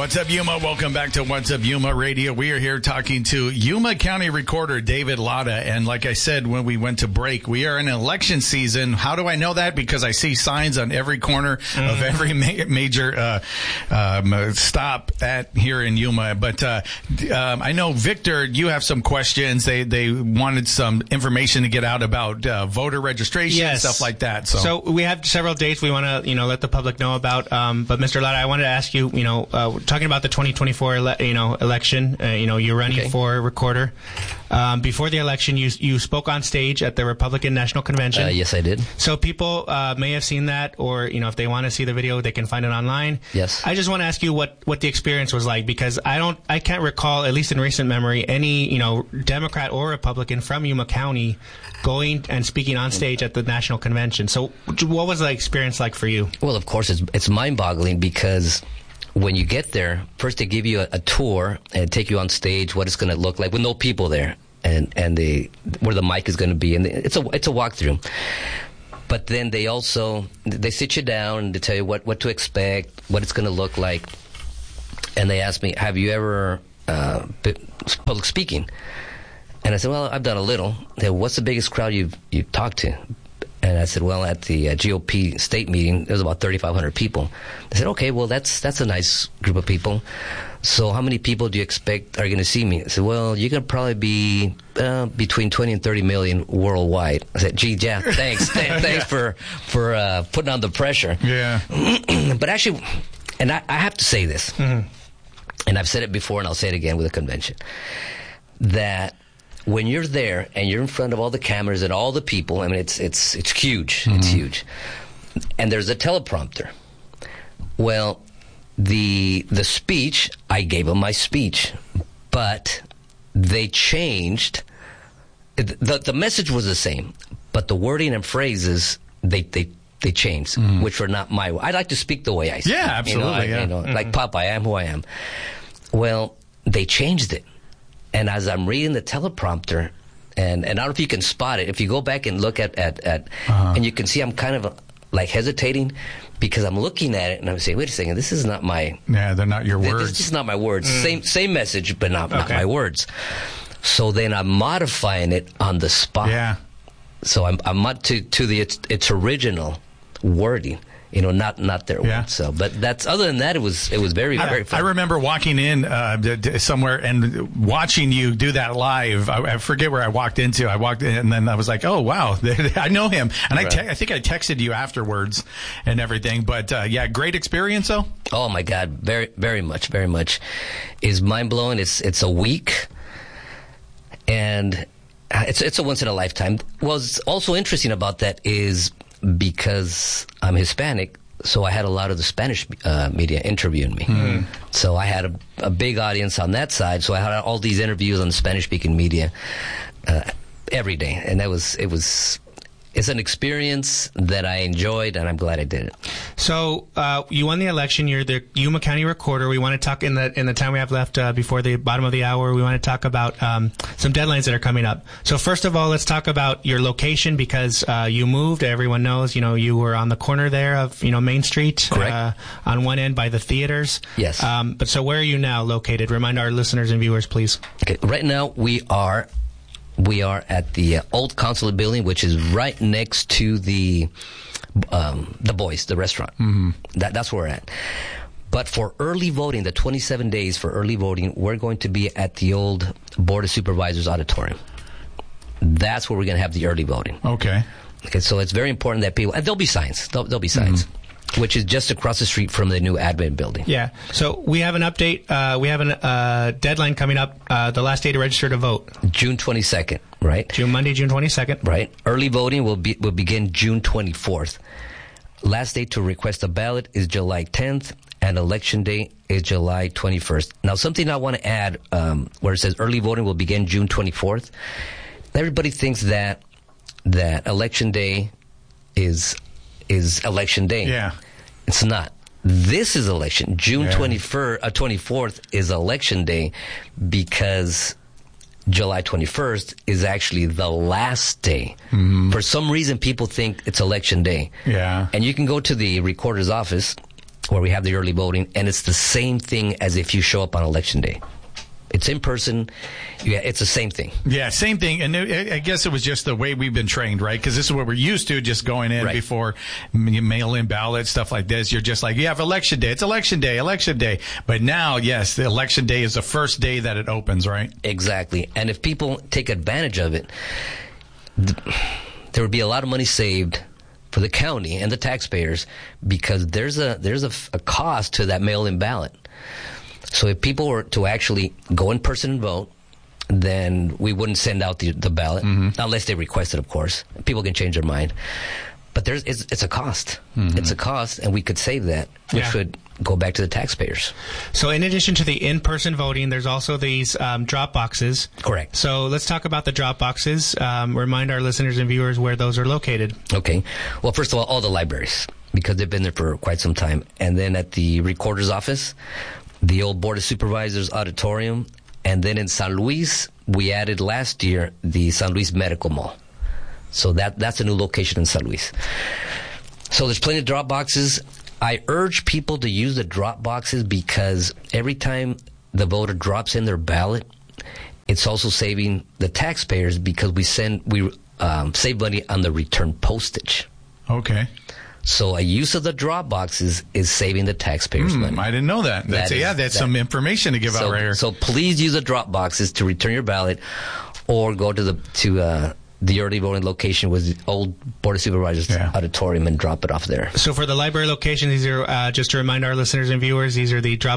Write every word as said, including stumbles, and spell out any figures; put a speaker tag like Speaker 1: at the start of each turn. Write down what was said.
Speaker 1: What's up, Yuma? Welcome back to What's Up, Yuma Radio. We are here talking to Yuma County Recorder David Latta. And like I said, when we went to break, we are in election season. How do I know that? Because I see signs on every corner mm. of every ma- major uh, um, stop at here in Yuma. But uh, um, I know, Victor, you have some questions. They they wanted some information to get out about uh, voter registration
Speaker 2: yes.
Speaker 1: and stuff like that. So.
Speaker 2: so we have several dates we want to you know let the public know about. Um, but Mister Latta, I wanted to ask you, you know, uh, talking about the twenty twenty-four ele- you know election. Uh, you know, you're running
Speaker 3: okay.
Speaker 2: for recorder. Um, before the election, you you spoke on stage at the Republican National Convention.
Speaker 3: Uh, yes, I did.
Speaker 2: So people uh, may have seen that, or you know, if they want to see the video, they can find it online.
Speaker 3: Yes.
Speaker 2: I just want to ask you what, what the experience was like, because I don't, I can't recall, at least in recent memory, any you know Democrat or Republican from Yuma County going and speaking on stage at the National Convention. So, what was the experience like for you?
Speaker 3: Well, of course, it's it's mind-boggling because when you get there, first they give you a, a tour and take you on stage, what it's going to look like with no people there, and and the where the mic is going to be, and it's a it's a walkthrough. But then they also they sit you down and they tell you what, what to expect, what it's going to look like, and they ask me, "Have you ever uh, been public speaking?" And I said, "Well, I've done a little." They said, "What's the biggest crowd you've you've talked to?" And I said, well, at the uh, G O P state meeting, there was about thirty-five hundred people. They said, okay, well, that's that's a nice group of people. So how many people do you expect are going to see me? I said, well, you're going to probably be uh, between twenty and thirty million worldwide. I said, gee, yeah, thanks. Th- thanks yeah. for, for uh, putting on the pressure.
Speaker 1: Yeah.
Speaker 3: But actually, and I, I have to say this, mm-hmm. and I've said it before and I'll say it again with a convention, that when you're there and you're in front of all the cameras and all the people, I mean, it's it's it's huge. Mm-hmm. It's huge. And there's a teleprompter. Well, the the speech, I gave them my speech, but they changed. The the message was the same, but the wording and phrases, they they, they changed, mm-hmm. which were not my way. I like to speak the way I speak.
Speaker 1: Yeah, absolutely.
Speaker 3: You know, I,
Speaker 1: yeah.
Speaker 3: you know,
Speaker 1: mm-hmm.
Speaker 3: Like Pop, I am who I am. Well, they changed it. And as I'm reading the teleprompter, and, and I don't know if you can spot it, if you go back and look at, at, at uh-huh. and you can see I'm kind of uh, like hesitating because I'm looking at it and I'm saying, wait a second, this is not my...
Speaker 1: Yeah, they're not your words.
Speaker 3: This is not my words. Mm. Same same message, but not,
Speaker 2: okay.
Speaker 3: not my words. So then I'm modifying it on the spot.
Speaker 1: Yeah.
Speaker 3: So I'm, I'm mod- to, to the its, its original wording. You know, not not their
Speaker 1: yeah.
Speaker 3: words. So, but that's other than that, it was it was very
Speaker 1: I,
Speaker 3: very fun.
Speaker 1: I remember walking in uh, d- d- somewhere and watching you do that live. I, I forget where I walked into. I walked in and then I was like, "Oh wow, I know him." And right. I te- I think I texted you afterwards and everything. But uh, yeah, great experience though.
Speaker 3: Oh my God, very very much, very much. Is mind blowing. It's it's a week, and it's it's a once in a lifetime. What's also interesting about that is, because I'm Hispanic, so I had a lot of the Spanish uh, media interviewing me. Mm-hmm. So I had a, a big audience on that side. So I had all these interviews on the Spanish-speaking media uh, every day, and that was it was. It's an experience that I enjoyed, and I'm glad I did it.
Speaker 2: So uh, you won the election. You're the Yuma County Recorder. We want to talk in the in the time we have left uh, before the bottom of the hour. We want to talk about um, some deadlines that are coming up. So first of all, let's talk about your location, because uh, you moved. Everyone knows, you know, you were on the corner there of you know Main Street,
Speaker 3: correct,
Speaker 2: uh, on one end by the theaters.
Speaker 3: Yes.
Speaker 2: Um, but so where are you now located? Remind our listeners and viewers, please.
Speaker 3: Okay. Right now we are. We are at the uh, old consulate building, which is right next to the um, the Boys, the restaurant. Mm-hmm. That, that's where we're at. But for early voting, the twenty-seven days for early voting, we're going to be at the old Board of Supervisors auditorium. That's where we're going to have the early voting.
Speaker 1: Okay.
Speaker 3: Okay. So it's very important that people, and there'll be signs. There'll, there'll be signs. Mm-hmm. Which is just across the street from the new admin building.
Speaker 2: Yeah. So we have an update. Uh, we have a uh, deadline coming up. Uh, the last day to register to vote.
Speaker 3: June twenty-second, right?
Speaker 2: June Monday, June twenty-second.
Speaker 3: Right. Early voting will be will begin June twenty-fourth. Last day to request a ballot is July tenth, and election day is July twenty-first. Now, something I want to add, um, where it says early voting will begin June twenty-fourth. Everybody thinks that that election day is is election day.
Speaker 1: Yeah.
Speaker 3: It's not. This is election. June
Speaker 1: yeah.
Speaker 3: twenty-first, uh, twenty-fourth is election day, because July twenty-first is actually the last day. Mm-hmm. For some reason, people think it's election day.
Speaker 1: Yeah.
Speaker 3: And you can go to the recorder's office where we have the early voting, and it's the same thing as if you show up on election day. It's in person. Yeah, it's the same thing.
Speaker 1: Yeah, same thing. And it, I guess it was just the way we've been trained, right? Because this is what we're used to, just going in
Speaker 3: right.
Speaker 1: before mail-in ballot, stuff like this. You're just like, you have election day. It's election day, election day. But now, yes, the election day is the first day that it opens, right?
Speaker 3: Exactly. And if people take advantage of it, th- there would be a lot of money saved for the county and the taxpayers, because there's a there's a, a cost to that mail-in ballot. So if people were to actually go in person and vote, then we wouldn't send out the, the ballot, mm-hmm. unless they request it, of course. People can change their mind. But there's it's, it's a cost. Mm-hmm. It's a cost, and we could save that, which yeah. would go back to the taxpayers.
Speaker 2: So in addition to the in-person voting, there's also these um, drop boxes.
Speaker 3: Correct.
Speaker 2: So let's talk about the drop boxes. Um, remind our listeners and viewers where those are located.
Speaker 3: Okay. Well, first of all, all the libraries, because they've been there for quite some time. And then at the recorder's office, the old Board of Supervisors auditorium, and then in San Luis, we added last year the San Luis Medical Mall. So that that's a new location in San Luis. So there's plenty of drop boxes. I urge people to use the drop boxes because every time the voter drops in their ballot, it's also saving the taxpayers, because we send we um, save money on the return postage.
Speaker 1: Okay.
Speaker 3: So a use of the drop boxes is saving the taxpayers
Speaker 1: mm,
Speaker 3: money.
Speaker 1: I didn't know that. That's
Speaker 3: that
Speaker 1: yeah,
Speaker 3: is,
Speaker 1: that's
Speaker 3: that,
Speaker 1: some information to give
Speaker 3: so,
Speaker 1: out right here.
Speaker 3: So please use the drop boxes to return your ballot, or go to the to uh, the early voting location with the old Board of Supervisors yeah. auditorium and drop it off there.
Speaker 2: So for the library location, these are uh, just to remind our listeners and viewers, these are the drop